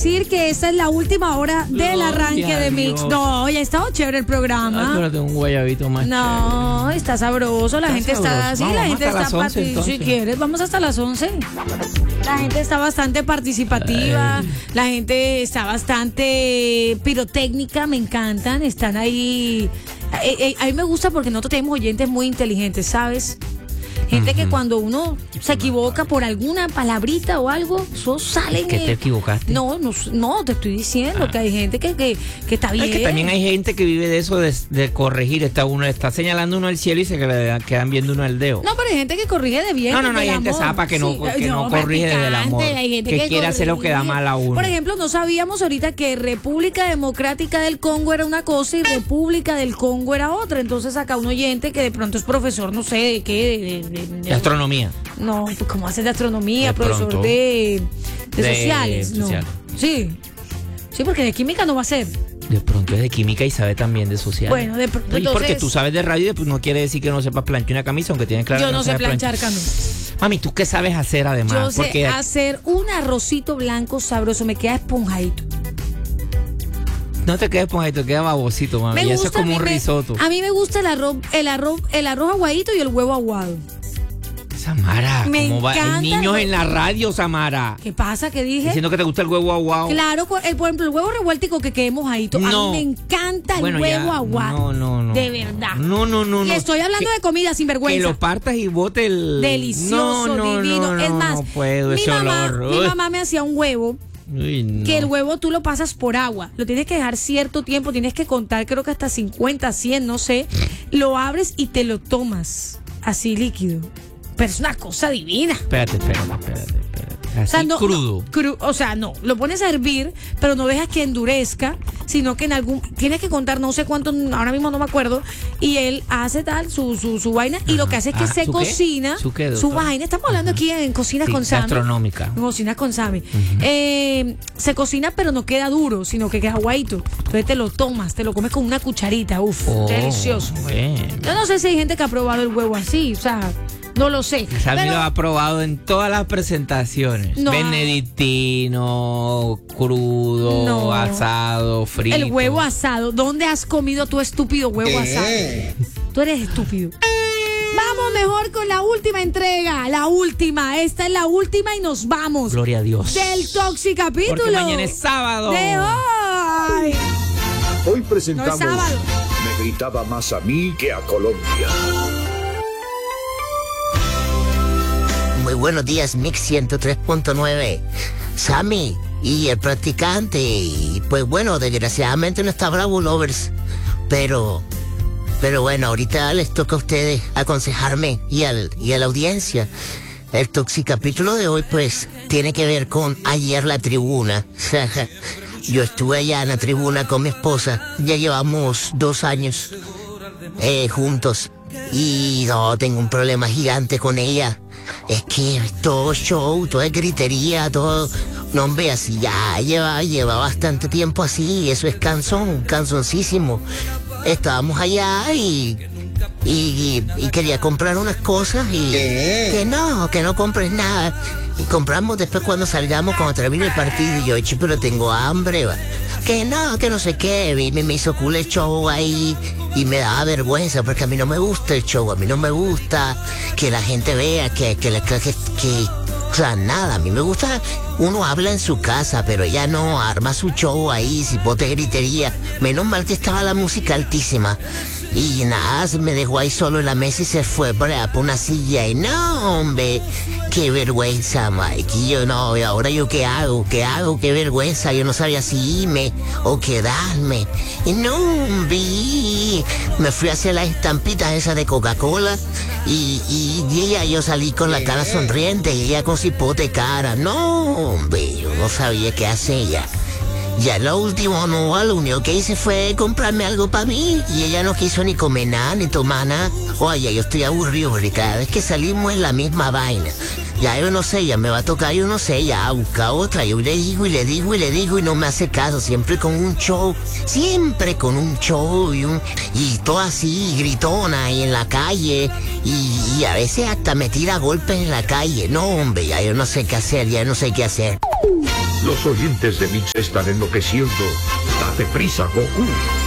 decir que esta es la última hora del arranque de Mix. Dios. No, ya ha estado chévere el programa. Pero tengo un guayabito más No, está sabroso, la gente está sabroso. así, la Vamos gente hasta está las 11 si entonces. quieres, vamos hasta las 11. La gente está bastante participativa, la gente está bastante pirotécnica, me encantan, están ahí. A mí me gusta porque nosotros tenemos oyentes muy inteligentes, ¿sabes? Gente que cuando uno se equivoca por alguna palabrita o algo, eso salen. ¿Que te equivocaste? No, te estoy diciendo que hay gente que está bien. Es que también hay gente que vive de eso, de corregir. Uno está señalando uno al cielo y se quedan viendo uno al dedo. No, pero hay gente que corrige de bien. No, hay del gente amor. zapa que no corrige desde el amor. Hay gente que quiere hacer lo que da mal a uno. Por ejemplo, no sabíamos ahorita que República Democrática del Congo era una cosa y República del Congo era otra. Entonces acá un oyente que de pronto es profesor, no sé de qué, De astronomía. No, pues ¿cómo haces de astronomía? De Profesor pronto. de sociales. No. Social. Sí, porque de química no va a ser. De pronto es de química y sabe también de social. Bueno, de pronto. Y porque Entonces, tú sabes de radio, pues no quiere decir que no sepas planchar una camisa, aunque tienes claro yo que no sé sabes planchar camisa. Mami, ¿tú qué sabes hacer además? Yo sé Porque hacer un arrocito blanco sabroso, me queda esponjadito. no te quedes por ahí, te queda babosito, mami. Me Y eso gusta, es como un risotto. a mí me gusta el arroz aguadito y el huevo aguado. Samara, Me ¿cómo va? encanta Hay niños el- en la radio, Samara. ¿Qué pasa? ¿Qué dije? Diciendo que te gusta el huevo aguado. Claro, por ejemplo, el huevo revueltico que quede mojadito. No. A mí me encanta el Bueno, huevo ya, aguado. No. De verdad. No. Y estoy hablando de comida sin Que vergüenza. lo partas y bote el... Delicioso, divino. Es más, no puedo, mi ese mamá, olor. mi Uy. mamá me hacía un huevo. Uy, no. Que el huevo tú lo pasas por agua, lo tienes que dejar cierto tiempo, tienes que contar creo que hasta 50, 100, no sé, lo abres y te lo tomas así líquido, pero es una cosa divina. Espérate. Así O sea, no, crudo. o sea, no, lo pones a hervir, pero no dejas que endurezca, sino que tienes que contar no sé cuánto, ahora mismo no me acuerdo, y él hace tal, su vaina, y lo que hace es que se ¿su qué? cocina, ¿Su qué, su doctora? vaina, estamos hablando aquí en Cocinas Sí, con Sammy. gastronómica. Cocinas con Sammy. Se cocina, pero no queda duro, sino que queda aguadito. Entonces te lo tomas, te lo comes con una cucharita, delicioso. Bueno. Yo no sé si hay gente que ha probado el huevo así, o sea, no lo sé. Sammy Pero- lo ha probado en todas las presentaciones. No. Benedictino, crudo, No. asado, frito. El huevo asado. ¿Dónde has comido tu estúpido huevo asado? Tú eres estúpido. Vamos mejor con la última entrega. La última. Esta es la última y nos vamos. Gloria a Dios. Del Toxicapítulo. Porque mañana es sábado. De hoy. Hoy presentamos No es sábado. Me gritaba más a mí que a Colombia. Muy buenos días, Mix 103.9. Sammy y el practicante. Y pues bueno, desgraciadamente no está Bravo Lovers. Pero bueno, ahorita les toca a ustedes aconsejarme y a la audiencia. El Toxicapítulo de hoy pues tiene que ver con ayer la tribuna. Yo estuve allá en la tribuna con mi esposa. Ya llevamos 2 años juntos. Y no, tengo un problema gigante con ella. Es que todo show, toda gritería, todo... No, hombre, así ya lleva bastante tiempo así. Eso es cansoncísimo. Estábamos allá y quería comprar unas cosas y... Que no compres nada. Y compramos después cuando salgamos, cuando termine el partido. Y yo, "Che, pero tengo hambre, va". Que no sé qué. Y me hizo cool el show ahí. Y me daba vergüenza porque a mí no me gusta el show. A mí no me gusta que la gente vea que o sea, nada, a mí me gusta, uno habla en su casa, pero ella no, arma su show ahí, si bote gritería. Menos mal que estaba la música altísima. Y nada, se me dejó ahí solo en la mesa y se fue por allá por una silla. Y no, hombre, qué vergüenza, Mike. Y yo no, ¿y ahora yo qué hago? Qué vergüenza. Yo no sabía si irme o quedarme. Y no, hombre, me fui a hacer las estampitas esas de Coca-Cola. Y ella, yo salí con la cara sonriente y ella con cipote cara. No, hombre, yo no sabía qué hacer ya. Ya lo último, no, lo único que hice fue comprarme algo para mí y ella no quiso ni comer nada, ni tomar nada. Oye, yo estoy aburrido porque cada vez que salimos es la misma vaina. Ya yo no sé, ya me va a tocar, yo no sé, ya busca otra. Yo le digo y no me hace caso, siempre con un show y todo así, gritona y en la calle y a veces hasta me tira golpes en la calle. No, hombre, ya yo no sé qué hacer, Los oyentes de Mix están enloqueciendo. Date prisa, Goku.